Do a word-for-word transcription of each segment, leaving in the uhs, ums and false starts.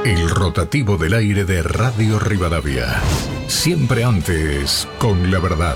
El rotativo del aire de Radio Rivadavia. Siempre antes, con la verdad.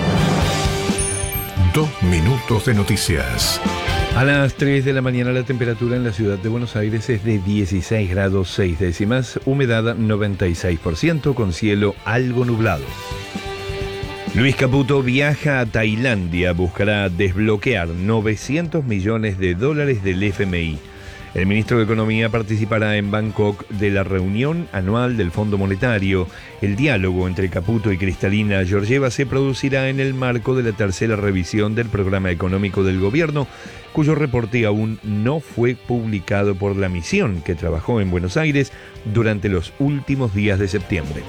Dos minutos de noticias. A las tres de la mañana la temperatura en la ciudad de Buenos Aires es de dieciséis grados seis décimas, humedad noventa y seis por ciento con cielo algo nublado. Luis Caputo viaja a Tailandia, buscará desbloquear novecientos millones de dólares del F M I. El ministro de Economía participará en Bangkok de la reunión anual del Fondo Monetario. El diálogo entre Caputo y Cristalina Georgieva se producirá en el marco de la tercera revisión del programa económico del gobierno, cuyo reporte aún no fue publicado por la misión que trabajó en Buenos Aires durante los últimos días de septiembre.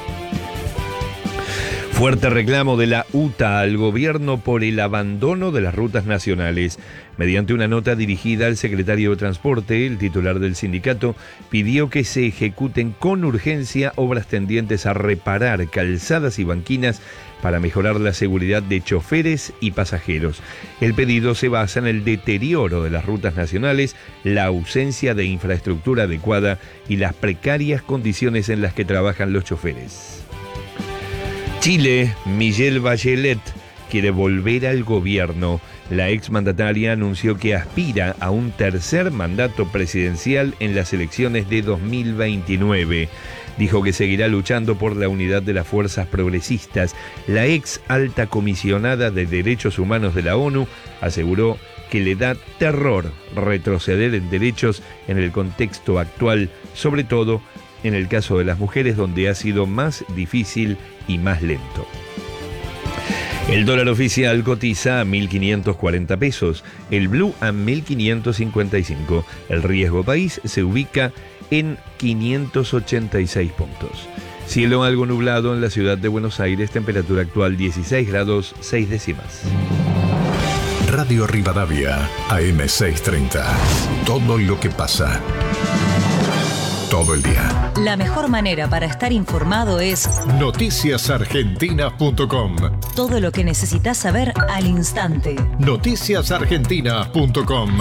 Fuerte reclamo de la U T A al gobierno por el abandono de las rutas nacionales. Mediante una nota dirigida al secretario de Transporte, el titular del sindicato pidió que se ejecuten con urgencia obras tendientes a reparar calzadas y banquinas para mejorar la seguridad de choferes y pasajeros. El pedido se basa en el deterioro de las rutas nacionales, la ausencia de infraestructura adecuada y las precarias condiciones en las que trabajan los choferes. Chile, Michelle Bachelet quiere volver al gobierno. La exmandataria anunció que aspira a un tercer mandato presidencial en las elecciones de dos mil veintinueve. Dijo que seguirá luchando por la unidad de las fuerzas progresistas. La ex alta comisionada de Derechos Humanos de la ONU aseguró que le da terror retroceder en derechos en el contexto actual, sobre todo en el caso de las mujeres, donde ha sido más difícil y más lento. El dólar oficial cotiza a mil quinientos cuarenta pesos, el blue a mil quinientos cincuenta y cinco. El riesgo país se ubica en quinientos ochenta y seis puntos. Cielo algo nublado en la ciudad de Buenos Aires, temperatura actual dieciséis grados seis décimas. Radio Rivadavia, A M seiscientos treinta. Todo lo que pasa. Todo el día. La mejor manera para estar informado es noticias argentinas punto com. Todo lo que necesitas saber al instante. noticias argentinas punto com.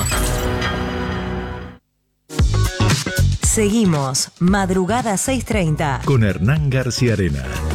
Seguimos Madrugada seiscientos treinta con Hernán García Arena.